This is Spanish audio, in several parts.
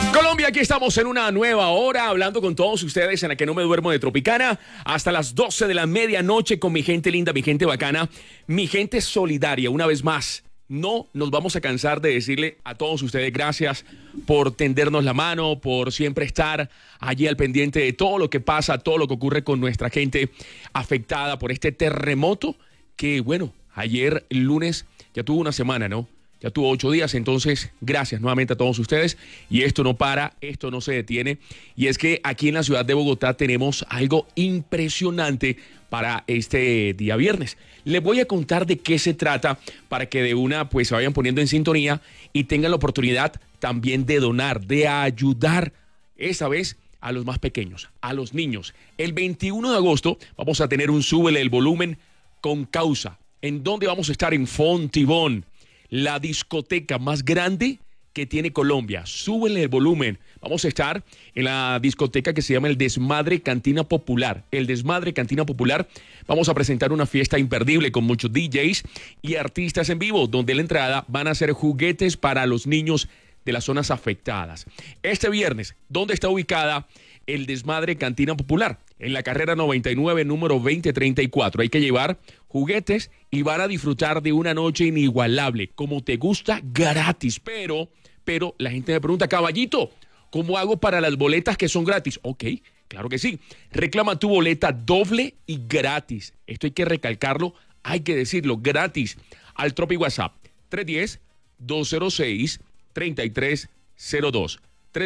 Colombia, aquí estamos en una nueva hora hablando con todos ustedes en la que no me duermo de Tropicana hasta las 12 de la medianoche con mi gente linda, mi gente bacana, mi gente solidaria. Una vez más, no nos vamos a cansar de decirle a todos ustedes gracias por tendernos la mano, por siempre estar allí al pendiente de todo lo que pasa, todo lo que ocurre con nuestra gente afectada por este terremoto que, bueno, ayer lunes ya tuvo una semana, ¿no? Ya tuvo 8 días, entonces gracias nuevamente a todos ustedes. Y esto no para, esto no se detiene. Y es que aquí en la ciudad de Bogotá tenemos algo impresionante para este día viernes. Les voy a contar de qué se trata para que de una pues se vayan poniendo en sintonía y tengan la oportunidad también de donar, de ayudar esa vez a los más pequeños, a los niños. El 21 de agosto vamos a tener un Súbele el Volumen con causa. ¿En dónde vamos a estar? En Fontibón, la discoteca más grande que tiene Colombia. Súbele el volumen. Vamos a estar en la discoteca que se llama el Desmadre Cantina Popular. El Desmadre Cantina Popular. Vamos a presentar una fiesta imperdible con muchos DJs y artistas en vivo, donde la entrada van a ser juguetes para los niños de las zonas afectadas. Este viernes, ¿dónde está ubicada el Desmadre Cantina Popular? En la carrera 99, número 2034. Hay que llevar juguetes y van a disfrutar de una noche inigualable, como te gusta, gratis. Pero la gente me pregunta, caballito, ¿cómo hago para las boletas que son gratis? Ok, claro que sí. Reclama tu boleta doble y gratis. Esto hay que recalcarlo, hay que decirlo, gratis. Al Tropi WhatsApp, 310-206-3302.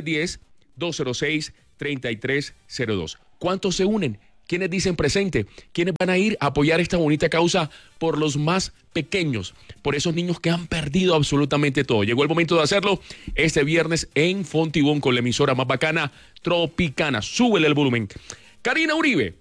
310-206-3302. ¿Cuántos se unen? ¿Quiénes dicen presente? ¿Quiénes van a ir a apoyar esta bonita causa por los más pequeños? Por esos niños que han perdido absolutamente todo. Llegó el momento de hacerlo este viernes en Fontibón con la emisora más bacana, Tropicana. Súbele el volumen. Karina Uribe.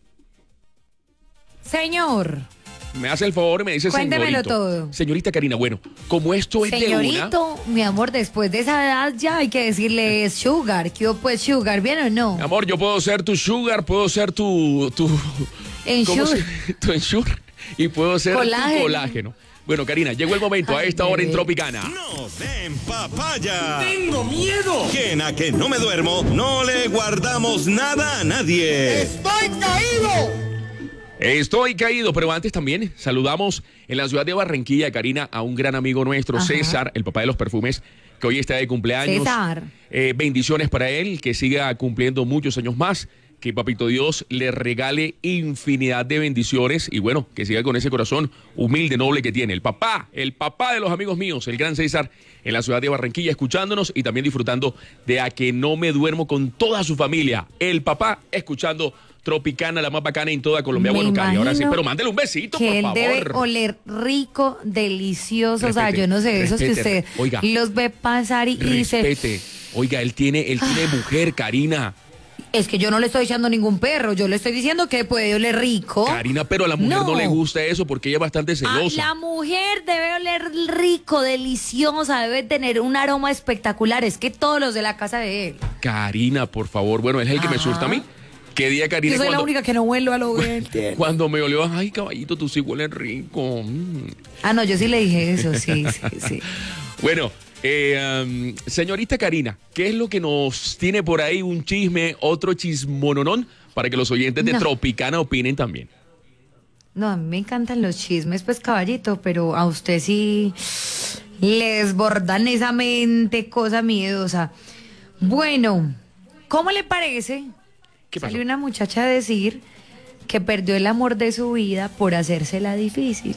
Señor. Me hace el favor y me dice cuéntemelo señorito. todo. Señorita Karina, bueno, como esto es Señorito, de una... mi amor, después de esa edad ya hay que decirle sugar. ¿Qué pues sugar? ¿Bien o no? Mi amor, yo puedo ser tu sugar, puedo ser tu Ensure. Tu ensure y puedo ser Colágeno. tu colágeno. Bueno, Karina, llegó el momento a esta hora en Tropicana. ¡No den papaya! ¡Tengo miedo! Que en A que no me duermo, no le guardamos nada a nadie. ¡Estoy caído! Estoy caído, pero antes también saludamos en la ciudad de Barranquilla, Karina, a un gran amigo nuestro, Ajá. César, el papá de los perfumes, que hoy está de cumpleaños. César. Bendiciones para él, que siga cumpliendo muchos años más, que Papito Dios le regale infinidad de bendiciones y bueno, que siga con ese corazón humilde, noble que tiene. El papá de los amigos míos, el gran César, en la ciudad de Barranquilla, escuchándonos y también disfrutando de A que no me duermo con toda su familia. El papá escuchando Tropicana, la más bacana en toda Colombia. Me Bueno, Cari, ahora sí, imagino pero mándele un besito, que por él favor. debe oler rico, delicioso. O sea, Respete, yo no sé, esos que respete, usted oiga. los ve pasar y dice, Respete. Oiga, él tiene mujer, Karina. es que yo no le estoy echando ningún perro, yo le estoy diciendo que puede oler rico. Karina, pero a la mujer no No. le gusta eso porque ella es bastante celosa. La mujer debe oler rico, deliciosa, debe tener un aroma espectacular. Es que todos los de la casa de él. Karina, por favor. Bueno, es el que me surta a mí. ¿Qué día, Karina? Yo soy la cuando, única que no huelo a lo que él tiene. cuando me olió, ay, caballito, tú sí hueles rico. Ah, no, yo sí le dije eso, sí. Bueno, señorita Karina, ¿qué es lo que nos tiene por ahí? Un chisme, otro chismononón, para que los oyentes de No. Tropicana opinen también. No, a mí me encantan los chismes, pues, caballito, pero a usted sí le desbordan esa mente, cosa miedosa. Bueno, ¿cómo le parece? ¿Qué pasó? Salió una muchacha a decir que perdió el amor de su vida por hacérsela difícil.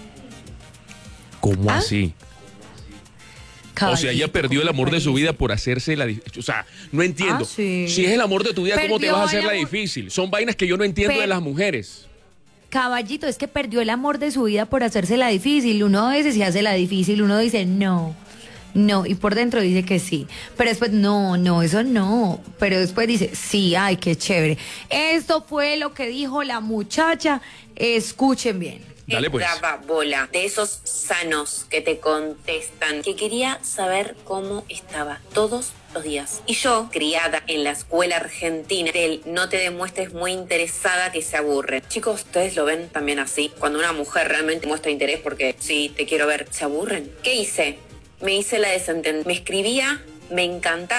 ¿Cómo ¿Ah? así? O sea, ella Caballito, perdió el ¿cómo amor le de su parece? vida por hacerse la difícil. O sea, no entiendo. Ah, sí. Si es el amor de tu vida, ¿cómo te Perdió vas a hacer el la amor. difícil? Son vainas que yo no entiendo de las mujeres. Caballito, es que perdió el amor de su vida por hacérsela difícil. Uno a veces se hace la difícil, uno dice no, y por dentro dice que sí. Pero después, no, eso no. Pero después dice, sí, ay, qué chévere. Esto fue lo que dijo la muchacha. Escuchen bien. Dale, pues. Brava bola, de esos sanos que te contestan, que quería saber cómo estaba todos los días. Y yo, criada en la escuela argentina del no te demuestres muy interesada, que se aburre. Chicos, ¿ustedes lo ven también así? Cuando una mujer realmente muestra interés porque sí, te quiero ver, ¿se aburren? ¿Qué hice? Me hice la desentendida. Me escribía, me encantás,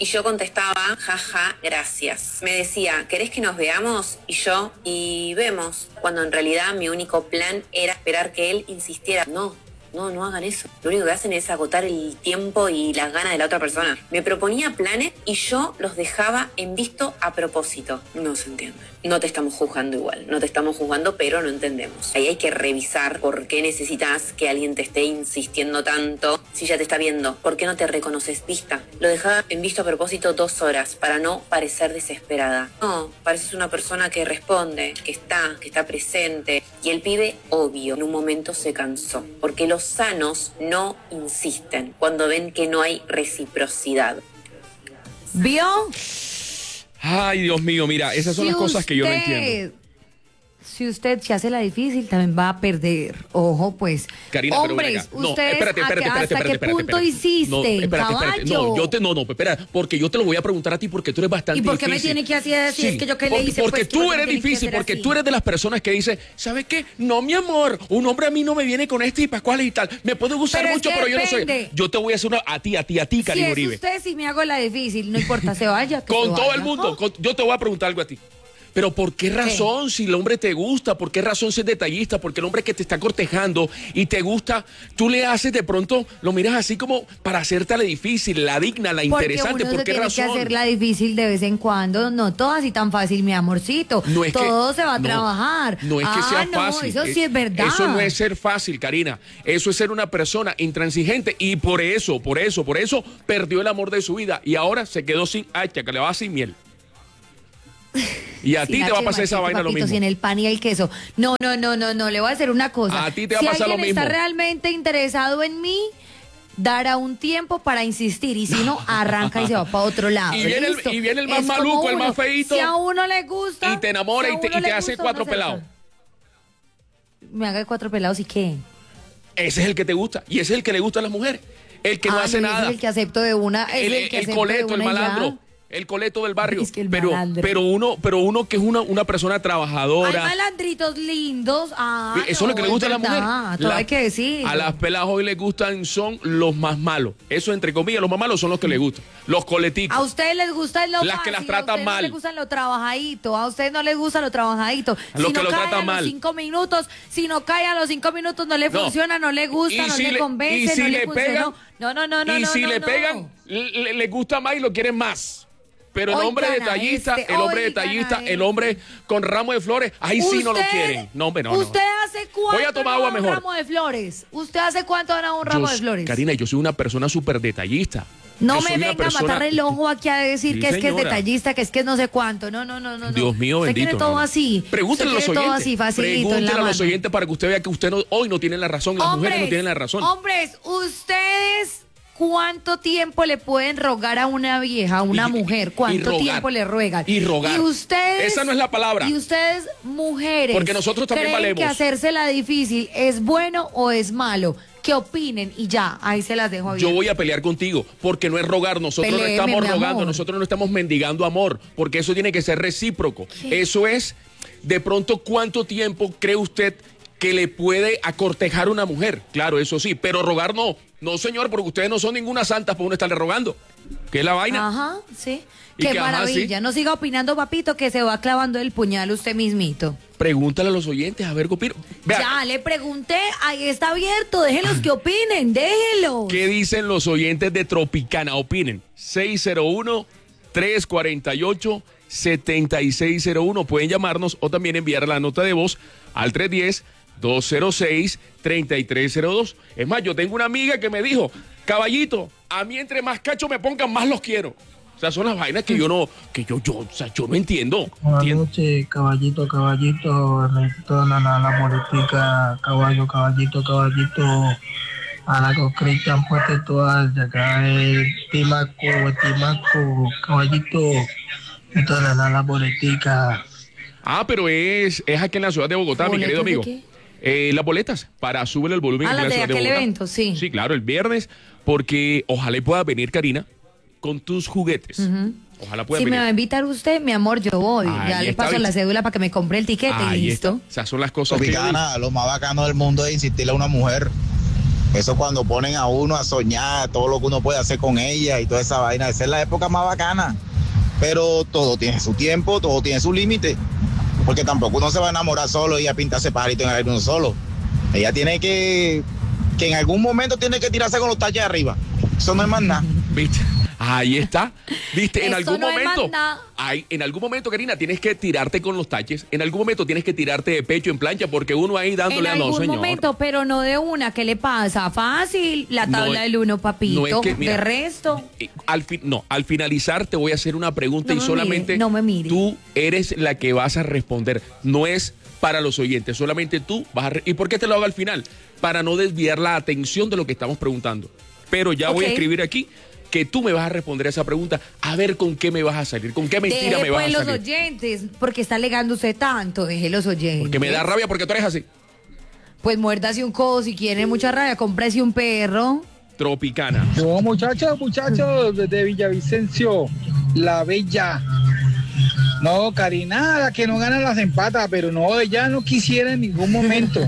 Y yo contestaba, jaja, gracias. Me decía, ¿querés que nos veamos? Y yo, y vemos. Cuando en realidad mi único plan era esperar que él insistiera. No hagan eso. Lo único que hacen es agotar el tiempo y las ganas de la otra persona. Me proponía planes y yo los dejaba en visto a propósito. No se entiende. No te estamos juzgando igual. No te estamos juzgando, pero no entendemos. Ahí hay que revisar por qué necesitas que alguien te esté insistiendo tanto si ya te está viendo. ¿Por qué no te reconoces vista? Lo dejaba en visto a propósito 2 horas para no parecer desesperada. No, pareces una persona que responde, que está presente. Y el pibe, obvio, en un momento se cansó. Porque los sanos no insisten cuando ven que no hay reciprocidad. ¿Vio? Ay, Dios mío, mira, esas son las cosas que yo no entiendo. Si usted se hace la difícil, también va a perder. Ojo, pues. Karina, hombres, pero ustedes, ¿hasta qué punto insisten, caballo? No, espera, porque yo te lo voy a preguntar a ti porque tú eres bastante difícil. ¿Y por qué difícil. me tiene que hacer así? Es que yo qué le hice. Porque tú eres difícil, porque tú eres de las personas que dicen, ¿sabes qué? No, mi amor, un hombre a mí no me viene con este y pascuales y tal. Me puede gustar mucho, pero yo no soy. Yo te voy a hacer una a ti, Karina Uribe. Si usted, si me hago la difícil, no importa, se vaya. Con todo el mundo. Yo te voy a preguntar algo a ti. Pero ¿por qué razón? Si el hombre te gusta, ¿por qué razón ser detallista? Porque el hombre que te está cortejando y te gusta, tú le haces de pronto, lo miras así como para hacerte la difícil, la digna, la interesante. ¿Por qué razón? Tiene que hacer la difícil de vez en cuando, no todo así tan fácil, mi amorcito. No es todo se va a trabajar. No es que sea fácil. Eso sí es verdad. Eso no es ser fácil, Karina. Eso es ser una persona intransigente y por eso perdió el amor de su vida y ahora se quedó sin hacha, que le va sin miel. Y a ti te va a pasar esa vaina lo mismo. Sin el pan y el queso. No, le voy a hacer una cosa. A ti te va a pasar lo mismo. Si alguien está realmente interesado en mí, dará un tiempo para insistir y si no, arranca y se va para otro lado. Y viene el más maluco, el más feíto. Si a uno le gusta. Y te enamora y te hace 4 pelados. Me haga 4 pelados y qué. Ese es el que te gusta y ese es el que le gusta a las mujeres. El que no hace nada. Es el que acepto de una. El coleto, el malandro. El coleto del barrio. Es que pero uno que es una persona trabajadora. Hay malandritos lindos. Eso es lo que le gusta a la mujer. Todo hay que decir. A las pelas hoy les gustan son los más malos. Eso entre comillas, los más malos son los que les gustan. Los coleticos. A ustedes les gustan los las que las tratan mal. A ustedes no les gustan los trabajaditos. A ustedes no les gustan los trabajaditos. Los que lo tratan mal. 5 minutos, si no cae a los 5 minutos no le funciona, no le gusta, no le convence, si no le funcionó. No. Y si le pegan, le gusta más y lo quieren más. Pero el hombre detallista, el hombre con ramo de flores, ahí sí no lo quieren. No, hombre, no. ¿Usted hace cuánto voy a tomar agua mejor. Un ramo de flores? ¿Usted hace cuánto gana un ramo de flores? Karina, yo soy una persona súper detallista. No me venga a matar el ojo aquí a decir que es detallista, que es que no sé cuánto. No. Dios mío, usted bendito. Quiere todo así. Pregúntele a los oyentes. Todo así, facilito. Pregúntele a los oyentes para que usted vea que usted hoy no tiene la razón. Las mujeres no tienen la razón. Hombres, ustedes... ¿Cuánto tiempo le pueden rogar a una vieja, a una mujer? ¿Cuánto tiempo le ruegan? Y rogar. Y ustedes, esa no es la palabra. Y ustedes, mujeres, porque nosotros también ¿creen valemos que hacérsela difícil es bueno o es malo? Que opinen y ya, ahí se las dejo abiertas. Yo voy a pelear contigo, porque no es rogar, nosotros no estamos rogando, nosotros no estamos mendigando amor, porque eso tiene que ser recíproco. ¿Qué? Eso es, de pronto, ¿cuánto tiempo cree usted que le puede acortejar una mujer? Claro, eso sí, pero rogar no. No, señor, porque ustedes no son ninguna santa para uno estarle rogando. ¿Qué es la vaina? Ajá, sí. Qué maravilla. ¿Sí? No siga opinando, papito, que se va clavando el puñal usted mismito. Pregúntale a los oyentes, a ver qué opinan. Ya le pregunté, ahí está abierto, déjenlos que opinen, déjenlos. ¿Qué dicen los oyentes de Tropicana? Opinen. 601-348-7601. Pueden llamarnos o también enviar la nota de voz al 310-206-3302. Es más, yo tengo una amiga que me dijo, caballito, a mí entre más cacho me pongan, más los quiero. O sea, son las vainas que yo no entiendo. Buenas noches, caballito, necesito la moretica, caballito, a la con Cristian Puente todas, de acá el Timaco, caballito, entonces la moretica. Pero es aquí en la ciudad de Bogotá, mi querido amigo. Las boletas para Súbele el Volumen. Las de aquel evento, sí. Sí, claro, el viernes, porque ojalá pueda venir, Karina, con tus juguetes. Ojalá pueda venir. Si me va a invitar usted, mi amor, yo voy. Ya le paso la cédula para que me compre el tiquete y listo. Esas son las cosas Tropicana, lo más bacano del mundo es insistirle a una mujer. Eso cuando ponen a uno a soñar todo lo que uno puede hacer con ella y toda esa vaina, esa es la época más bacana. Pero todo tiene su tiempo, todo tiene su límite. Porque tampoco uno se va a enamorar solo y a pintarse pajarito en el aire uno solo. Ella tiene que en algún momento tiene que tirarse con los taches arriba. Eso no es más nada. ¿Viste? Ahí está. ¿Viste? En Esto algún no es momento. más nada. En algún momento, Karina, tienes que tirarte con los taches. En algún momento tienes que tirarte de pecho en plancha porque uno ahí dándole En a no, algún señor. momento, pero no de una. ¿Qué le pasa? Fácil. La No tabla es- del 1, papito. no es que, mira, de resto. Al finalizar te voy a hacer una pregunta No y me solamente mire, no me mire. tú eres la que vas a responder. No es para los oyentes, solamente tú vas a... ¿Y por qué te lo hago al final? Para no desviar la atención de lo que estamos preguntando. Pero ya voy a Ok. escribir aquí que tú me vas a responder esa pregunta, a ver con qué me vas a salir, con qué mentira Deje me vas pues a los salir. oyentes, porque está alegando usted tanto. Deje los oyentes. Porque me da rabia porque tú eres así. Pues muérdase un codo si quiere mucha rabia, cómprese un perro. Tropicana. Yo, muchachos, desde Villavicencio, La Bella. No, Karina, la que no gana las empatas, pero no, ella no quisiera en ningún momento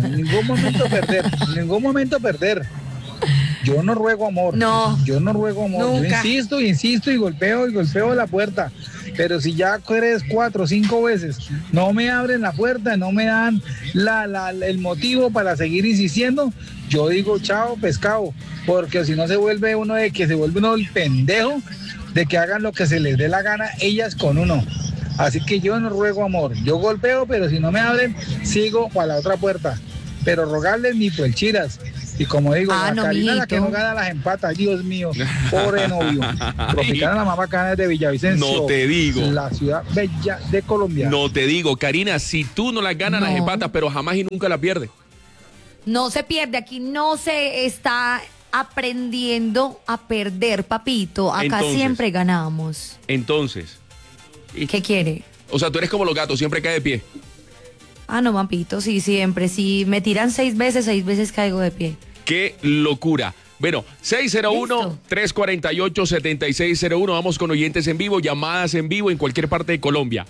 perder. Yo no ruego amor. No. Yo no ruego amor. Nunca. Yo insisto y golpeo la puerta. Pero si ya 4 o 5 veces no me abren la puerta, no me dan el motivo para seguir insistiendo, yo digo chao pescado, porque si no se vuelve uno el pendejo de que hagan lo que se les dé la gana ellas con uno. Así que yo no ruego amor, yo golpeo, pero si no me abren, sigo para la otra puerta. Pero rogarles ni pues chiras. Y como digo, la no, Karina la que mijito. no gana las empatas, Dios mío, pobre novio. Tropicana la más bacana es de Villavicencio. No te digo. La ciudad bella de Colombia. No te digo, Karina, si tú no las ganas, No. las empatas, pero jamás y nunca las pierdes. No se pierde, aquí no se está aprendiendo a perder, papito. Acá Entonces. siempre ganamos. Entonces, ¿Qué quiere? o sea, tú eres como los gatos, siempre cae de pie. Ah, no, papito, sí, siempre. Si me tiran 6 veces caigo de pie. ¡Qué locura! Bueno, Listo. 601-348-7601. Vamos con oyentes en vivo, llamadas en vivo en cualquier parte de Colombia.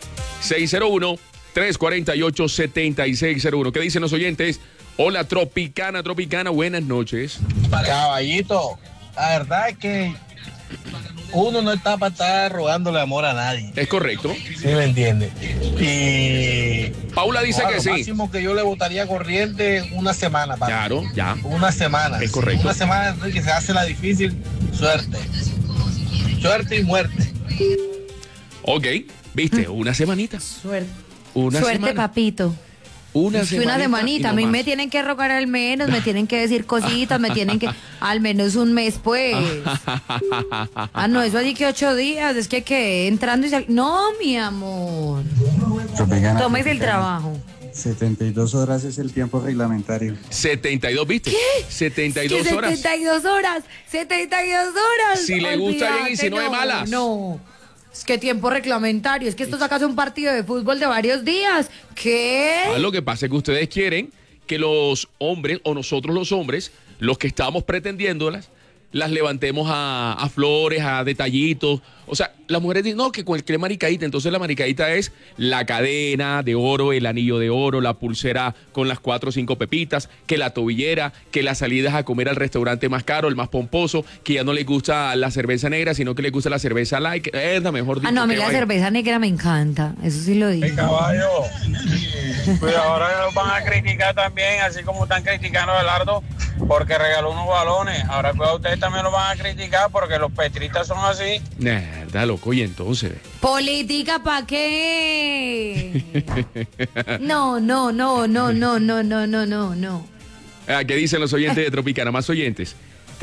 601-348-7601. ¿Qué dicen los oyentes? Hola, Tropicana, buenas noches. Caballito, la verdad es que uno no está para estar rogándole amor a nadie. Es correcto. ¿Sí me entiende? Y Paula dice que lo sí. máximo que yo le votaría corriente una semana, papi. Claro, ya. Una semana. Es correcto. Una semana que se hace la difícil, suerte. Suerte y muerte. Ok, viste, una semanita. Suerte. Una Suerte, semana. papito. Una Es que una semanita. y A no mí más. me tienen que rogar al menos, me tienen que decir cositas, me tienen que... Al menos un mes, pues. Ah, no, eso allí que 8 días. Es que entrando y saliendo... No, mi amor. Tómese el trabajo. 72 horas es el tiempo reglamentario. 72, ¿viste? ¿Qué? 72 ¿Qué horas. 72 horas. 72 horas. Si le gusta bien y si no de malas. No. Es que tiempo reglamentario. Es que esto sacas un partido de fútbol de varios días. ¿Qué? Ah, lo que pasa es que ustedes quieren que los hombres, o nosotros los hombres, los que estamos pretendiéndolas, las levantemos a flores, a detallitos. O sea, las mujeres dicen, no, que cualquier maricadita. Entonces la maricadita es la cadena de oro, el anillo de oro, la pulsera con las 4 o 5 pepitas, que la tobillera, que las salidas a comer al restaurante más caro, el más pomposo, que ya no les gusta la cerveza negra, sino que les gusta la cerveza light. Es la mejor Ah, no, a mí que la vaya. cerveza negra me encanta. Eso sí lo digo. Caballo, pues ahora nos van a criticar también, así como están criticando a Belardo porque regaló unos balones. Ahora pues ustedes también lo van a criticar porque los petristas son así. Mierda, loco, y entonces. ¿Política para qué? No, no, no, no, no, no, no, no, no, no. ¿Qué dicen los oyentes de Tropicana? Más oyentes.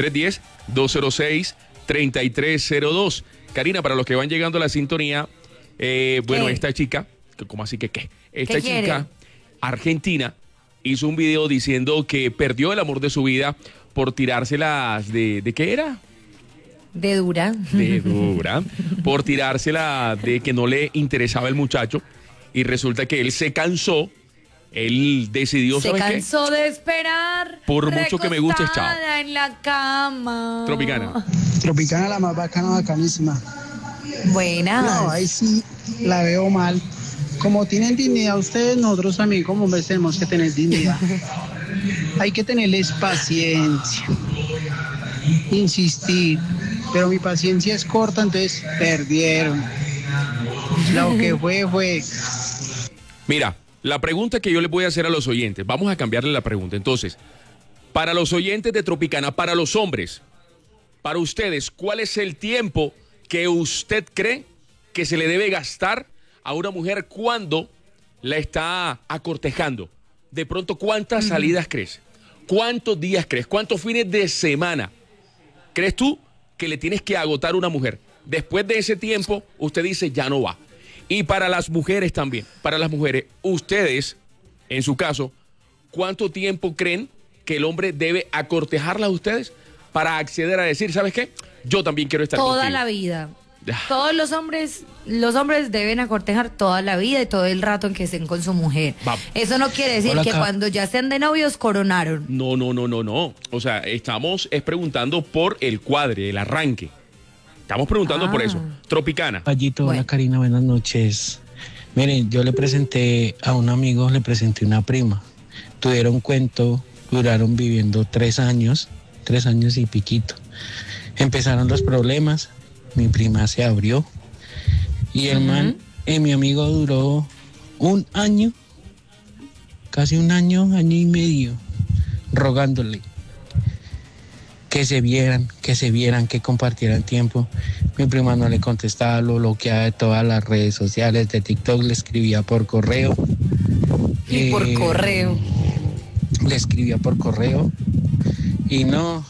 310-206-3302. Karina, para los que van llegando a la sintonía, bueno, ¿Qué? esta chica, ¿cómo así que qué? Esta ¿Qué chica quiere? argentina hizo un video diciendo que perdió el amor de su vida por tirárselas ¿de qué era? De dura. De dura. Por tirársela de que no le interesaba el muchacho. Y resulta que él se cansó. Él decidió, Se ¿sabes qué? cansó de esperar. Por mucho que me gustes, chao. recostada en la cama. Tropicana. Tropicana la más bacana, bacanísima. Buenas. No, ahí sí la veo mal. Como tienen dignidad ustedes, nosotros también como hombres tenemos que tener dignidad. Hay que tenerles paciencia, insistir, pero mi paciencia es corta, entonces perdieron. Lo que fue. Mira, la pregunta que yo le voy a hacer a los oyentes, vamos a cambiarle la pregunta. Entonces, para los oyentes de Tropicana, para los hombres, para ustedes, ¿cuál es el tiempo que usted cree que se le debe gastar a una mujer cuando la está acortejando? De pronto, ¿cuántas salidas crees? ¿Cuántos días crees? ¿Cuántos fines de semana crees tú que le tienes que agotar a una mujer? Después de ese tiempo, usted dice, ya no va. Y para las mujeres también, para las mujeres, ustedes, en su caso, ¿cuánto tiempo creen que el hombre debe acortejarla a ustedes para acceder a decir, ¿sabes qué? Yo también quiero estar Toda contigo? la vida. Todos los hombres deben acortejar toda la vida y todo el rato en que estén con su mujer. Vamos. Eso no quiere decir que cuando ya estén de novios coronaron. No. O sea, estamos preguntando por el cuadre, el arranque. Estamos preguntando por eso. Tropicana. Payito, hola Karina, buenas noches. Miren, yo le presenté a un amigo, le presenté una prima. Tuvieron cuento, duraron viviendo 3 años y piquito. Empezaron los problemas, mi prima se abrió y el man, mi amigo duró 1 año, casi 1 año, año y medio, rogándole que se vieran, que compartieran tiempo. Mi prima no le contestaba, lo bloqueaba de todas las redes sociales, de TikTok, le escribía por correo. Y por correo. Le escribía por correo. Y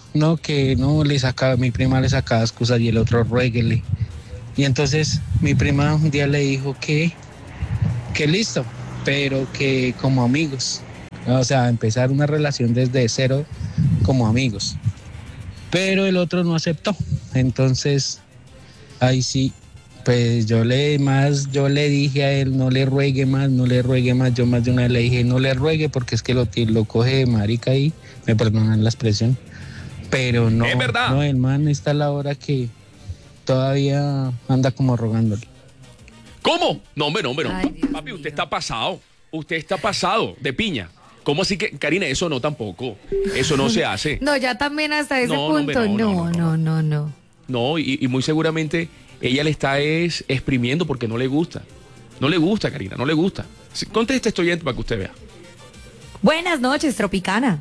mi prima le sacaba excusas y el otro ruéguele. Y entonces mi prima un día le dijo que listo, pero que como amigos. O sea, empezar una relación desde cero como amigos. Pero el otro no aceptó. Entonces, ahí sí, pues yo le dije a él, no le ruegue más. Yo más de una vez le dije, no le ruegue porque es que lo coge de marica y me perdonan la expresión. Pero no, es verdad. No, el man está a la hora que todavía anda como rogándole. ¿Cómo? No, hombre. Ay, Papi, usted está pasado. Usted está pasado de piña. ¿Cómo así que, Karina, eso no tampoco? Eso no se hace. No, ya también hasta ese No, punto. no. No. No, y muy seguramente ella le está exprimiendo porque no le gusta. No le gusta, Karina, no le gusta. Conteste esto oyente para que usted vea. Buenas noches, Tropicana.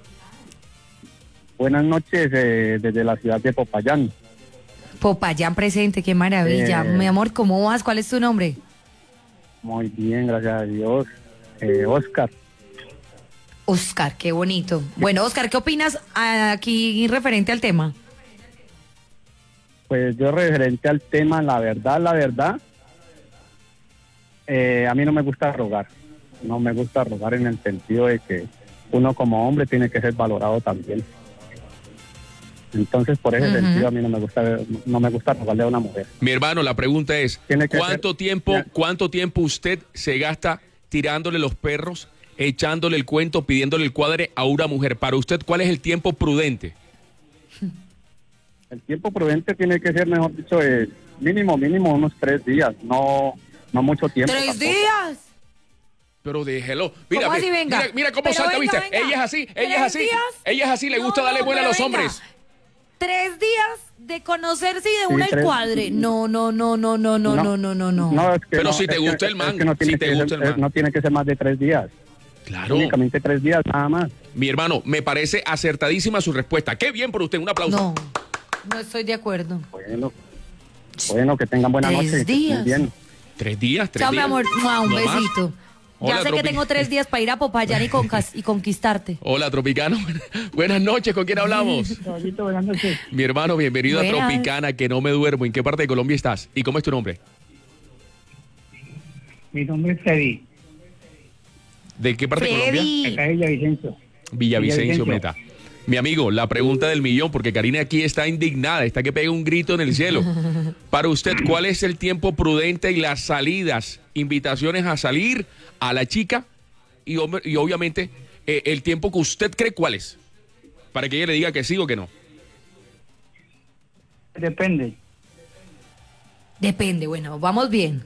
Buenas noches desde la ciudad de Popayán. Popayán presente, qué maravilla. Mi amor, ¿cómo vas? ¿Cuál es tu nombre? Muy bien, gracias a Dios. Oscar. Oscar, qué bonito. Bueno, Oscar, ¿qué opinas aquí referente al tema? Pues yo referente al tema, la verdad, a mí no me gusta rogar. No me gusta rogar en el sentido de que uno como hombre tiene que ser valorado también. Entonces, por ese sentido, a mí no me gusta rogarle a una mujer. Mi hermano, la pregunta es, ¿cuánto tiempo usted se gasta tirándole los perros, echándole el cuento, pidiéndole el cuadre a una mujer? Para usted, ¿cuál es el tiempo prudente? El tiempo prudente tiene que ser, mejor dicho, mínimo unos 3 días, no mucho tiempo. ¿3 tampoco. días? Pero déjelo. Mira, ¿Cómo así, venga? mira cómo Pero salta, venga, ¿viste? venga. Ella es así, ¿3 días? le gusta darle vuelo a los hombres. 3 días de conocerse y de una el 3. cuadre. No. No, es que Pero no, si te es gusta que- el man, es que no tiene si te que gusta ser- el man. No tiene que ser más de 3 días. Claro. Únicamente 3 días, nada más. Mi hermano, me parece acertadísima su respuesta. Qué bien por usted, un aplauso. No estoy de acuerdo. Bueno, que tengan buena 3 noche. que estén días. bien. 3 días, 3 Chao, días. mi amor. Mua, un ¿No más? besito. Hola, Ya sé que Tropi. tengo 3 días para ir a Popayán y conquistarte. Hola, Tropicano. Buenas noches, ¿con quién hablamos? Caballito, buenas noches. Mi hermano, bienvenido Buenas. a Tropicana, que no me duermo. ¿En qué parte de Colombia estás? ¿Y cómo es tu nombre? Mi nombre es Freddy. ¿De qué parte de Freddy. Colombia? Acá es Villavicencio. Villavicencio, Meta. Mi amigo, la pregunta del millón, porque Karina aquí está indignada, está que pega un grito en el cielo. Para usted, ¿cuál es el tiempo prudente y las salidas, invitaciones a salir a la chica? Y obviamente, el tiempo que usted cree, ¿cuál es? Para que ella le diga que sí o que no. Depende. Depende, bueno, vamos bien.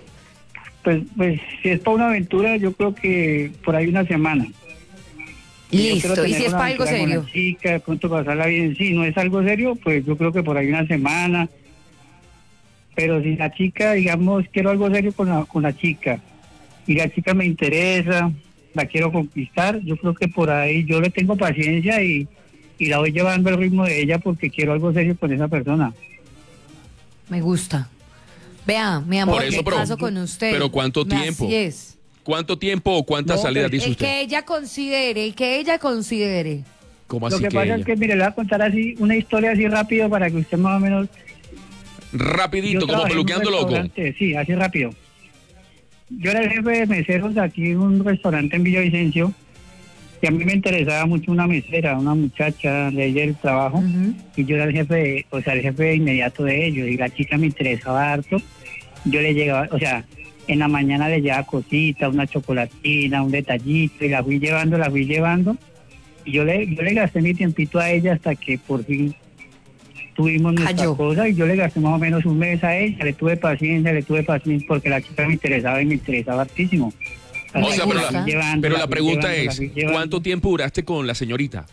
Pues si es para una aventura, yo creo que por ahí una semana. Listo, y si es para algo serio. Con la chica, de pronto pasarla bien. Si no es algo serio, pues yo creo que por ahí una semana. Pero si la chica, digamos, quiero algo serio con la chica, y la chica me interesa, la quiero conquistar, yo creo que por ahí yo le tengo paciencia y la voy llevando al ritmo de ella porque quiero algo serio con esa persona. Me gusta. Vea, mi amor, Por eso, ¿qué paso con usted? Pero ¿cuánto tiempo? Así es. ¿Cuánto tiempo o cuántas salidas dice El usted? que ella considere. ¿Cómo así Lo que pasa ella? es que, mire, le voy a contar así una historia así rápido para que usted más o menos... Rapidito, Yo como trabajé en un peluqueando loco. restaurante, sí, así rápido. Yo era el jefe de meseros aquí en un restaurante en Villavicencio y a mí me interesaba mucho una mesera, una muchacha de ella el trabajo, y yo era el jefe, el jefe inmediato de ellos, y la chica me interesaba harto. Yo le llegaba, en la mañana le llevaba cositas, una chocolatina, un detallito, y la fui llevando, y yo le gasté mi tiempito a ella hasta que por fin tuvimos nuestra cosa, y yo le gasté más o menos un mes a ella, le tuve paciencia porque la chica me interesaba hartísimo. O sea, pero la pregunta es, ¿cuánto tiempo duraste con la señorita?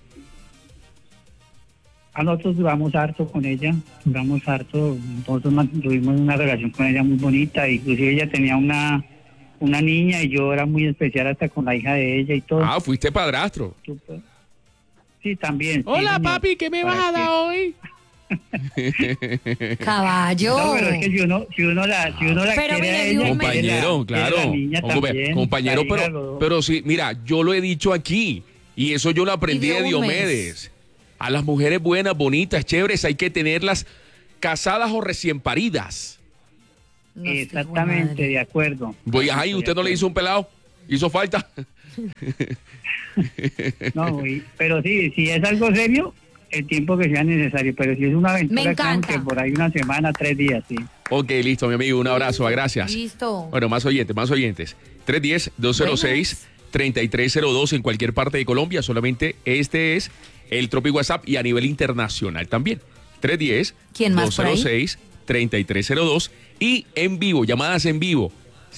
A nosotros duramos harto con ella, nosotros tuvimos una relación con ella muy bonita, inclusive ella tenía una niña y yo era muy especial hasta con la hija de ella y todo. Ah, fuiste padrastro. Sí, también. Hola, sí, papi, ¿qué me vas a dar hoy? Caballo. No, pero es que si uno la Pero quiere a mire, ella, compañero, claro. la niña también, Compañero, la hija, los dos. pero sí, mira, yo lo he dicho aquí y eso yo lo aprendí Y de de un Diomedes. A las mujeres buenas, bonitas, chéveres, hay que tenerlas casadas o recién paridas. Exactamente, de acuerdo. Voy, ay, ¿usted no le hizo un pelado? ¿Hizo falta? No, pero sí, si es algo serio, el tiempo que sea necesario, pero si es una aventura, que por ahí una semana, 3 días, sí. Ok, listo, mi amigo, un abrazo, gracias. Listo. Bueno, más oyentes. 310-206-3302 en cualquier parte de Colombia, solamente este es el Tropi WhatsApp y a nivel internacional también. 310-206-3302 y en vivo, llamadas en vivo,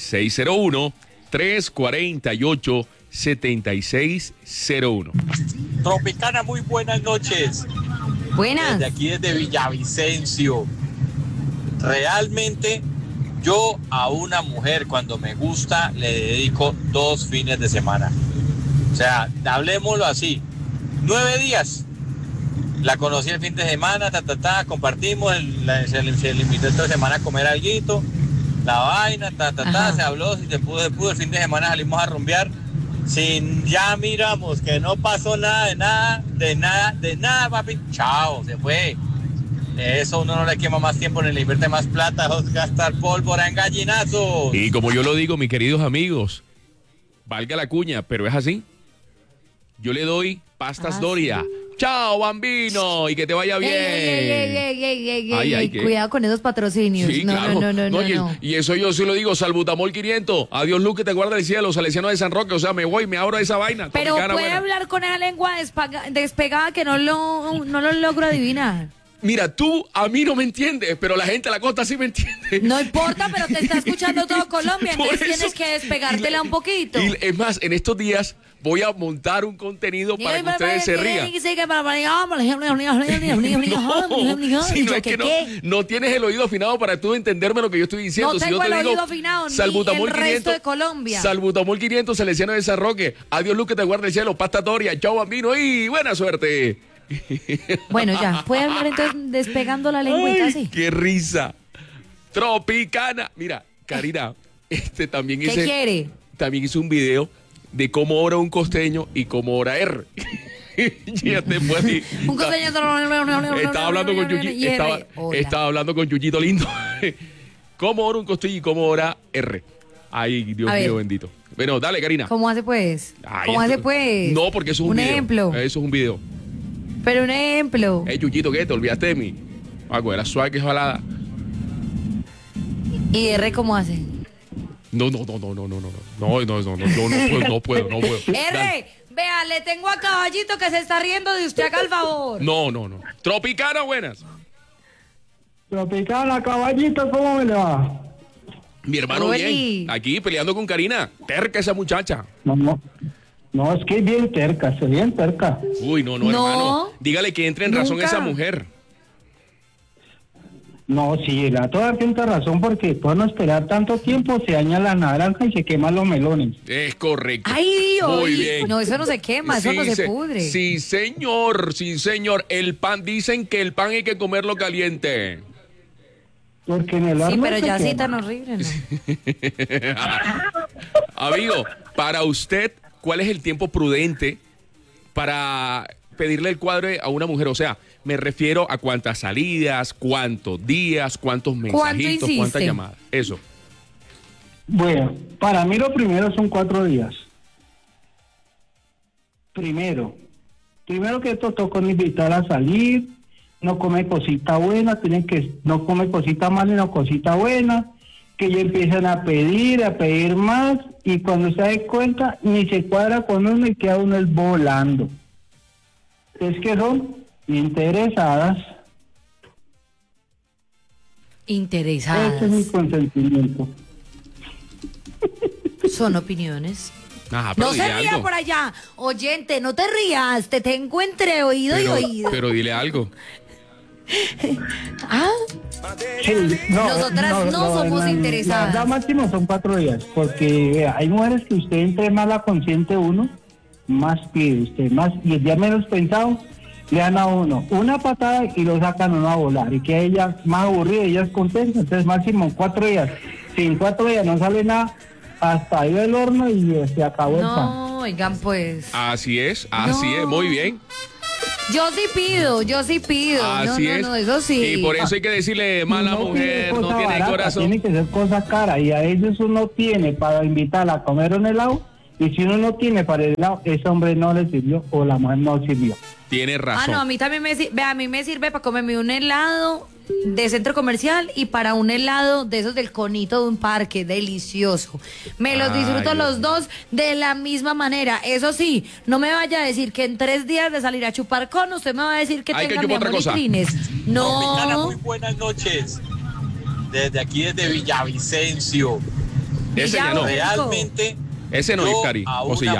601-348-7601. Tropicana, muy buenas noches. Buenas. Desde aquí, desde Villavicencio. Realmente, yo a una mujer cuando me gusta le dedico 2 fines de semana. O sea, hablemoslo así. 9 días. La conocí el fin de semana, compartimos, se le invitó esta semana a comer alguito, la vaina, se habló, si se pudo, el fin de semana salimos a rumbear. Ya miramos que no pasó nada, papi, chao, se fue. Eso uno no le quema más tiempo ni le invierte más plata, es gastar pólvora en gallinazos. Y como yo lo digo, mis queridos amigos, valga la cuña, pero es así. Yo le doy pastas Doria. Chao, bambino, y que te vaya bien. Ey, cuidado con esos patrocinios. Sí, no, claro. no. Y eso yo sí lo digo, salbutamol 500. Adiós, Luz, que te guarda el cielo, Salesiano de San Roque. O sea, me voy, me abro de esa vaina. Pero puede hablar con esa lengua despegada que no lo logro adivinar. Mira, tú a mí no me entiendes, pero la gente de la costa sí me entiende. No importa, pero te está escuchando todo Colombia, entonces tienes que despegártela un poquito. Y es más, en estos días voy a montar un contenido para que ustedes se rían. No tienes el oído afinado para tú entenderme lo que yo estoy diciendo. No tengo el oído afinado, Salbutamol ni el 500, resto de Colombia. Salbutamol 500, Salesiano de San Roque. Adiós, Luz, que te guarde el cielo. Pasta Doria, chao, bambino, y buena suerte. Bueno, ya, puede hablar entonces despegando la lengüita así. ¡Qué risa! Tropicana. Mira, Karina, también ¿Qué quiere? También hizo un video de cómo ora un costeño y cómo ora R. Ya te fue así. Un costeño estaba hablando con Yuyi, estaba hablando con Yuyito lindo. ¿Cómo ora un costeño y cómo ora R? Ay, Dios mío bendito. Bueno, dale, Karina. ¿Cómo hace pues? ¿Cómo hace pues? No, porque eso es un video. Ejemplo. Eso es un video. Pero un ejemplo. Yuyito, ¿qué? ¿Te olvidaste de mí? Era suave que es balada. ¿Y R cómo hace? No, yo no puedo. R, vea, le tengo a Caballito que se está riendo de usted, haga el favor. No. Tropicana, buenas. Tropicana, Caballito, ¿cómo me le va? Mi hermano bien, aquí peleando con Karina, terca esa muchacha. No. No, es que es bien terca, soy bien terca. Uy, no, No, hermano. Dígale que entre en razón nunca. esa mujer. No, sí, la toda tiene razón porque por no esperar tanto tiempo se daña la naranja y se queman los melones. Es correcto. Ay, Dios. Muy bien. No, eso no se quema, eso no se pudre. Sí, señor, sí, señor. El pan, dicen que el pan hay que comerlo caliente. Porque en el horno Sí, pero se ya así quema. tan horrible, ¿no? Amigo, para usted, ¿cuál es el tiempo prudente para pedirle el cuadre a una mujer? O sea, me refiero a cuántas salidas, cuántos días, cuántos mensajitos, insiste? cuántas llamadas. Eso. Bueno, para mí lo primero son 4 días. Primero que esto toca invitar a salir, no come cosita buena, no come cosita mala y no cosita buena, que ellos empiezan a pedir más, y cuando se da cuenta, ni se cuadra con uno y queda uno el volando. Es que son interesadas. Interesadas. Ese es mi consentimiento. Son opiniones. Ajá, pero No se dile ría algo. por allá. Oyente, no te rías. Te tengo entre oído y oído. Pero dile algo. Ah, Sí, Nosotras no somos interesadas. La verdad máximo son 4 días, porque vea, hay mujeres que usted entre más la consiente uno, más pide usted, más, y el día menos pensado, le dan a uno una patada y lo sacan uno a volar, y que ella más aburrida, ella es contenta. Entonces máximo 4 días. Si en 4 días no sale nada, hasta ahí el horno y se acabó el pan. no, oigan, pues. Así es, No. muy bien. Yo sí pido. Así es. No, eso sí. Y por eso hay que decirle, mala No mujer, tiene no cosa tiene barata, corazón. Tiene que ser cosa cara, y a veces uno tiene para invitarla a comer un helado, y si uno no tiene para el helado, ese hombre no le sirvió o la mujer no sirvió. Tiene Ah, razón. no, a mí también a mí me sirve para comerme un helado de centro comercial y para un helado de esos del conito de un parque, delicioso. Me los Ay, disfruto Dios los dos de la misma manera. Eso sí, no me vaya a decir que en 3 días de salir a chupar con usted me va a decir que Hay que tenga mi chupar otra amor y cosa. trines. Tropicana, No. muy buenas noches. Desde aquí, desde Villavicencio. Ese ya no. Realmente, Ese no, yo Cari. a O sí una ya.